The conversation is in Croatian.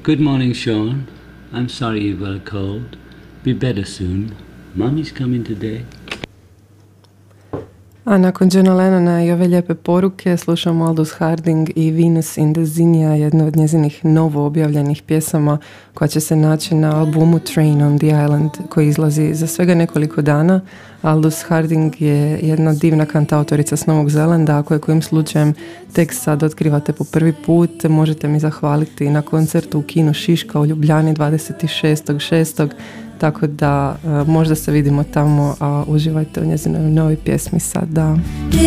Good morning, Sean. I'm sorry you got a cold. Be better soon. Mommy's coming today. A nakon Johna Lennona i ove lijepe poruke slušamo Aldous Harding i Venus in the Zinja, jednu od njezinih novo objavljenih pjesama koja će se naći na albumu Train on the Island koji izlazi za svega nekoliko dana. Aldous Harding je jedna divna kantautorica s Novog Zelanda, ako je kojim slučajem tek sad otkrivate po prvi put, možete mi zahvaliti na koncertu u kinu Šiška u Ljubljani 26.6. Tako da možda se vidimo tamo, a uživajte u njezinoj novoj pjesmi sada.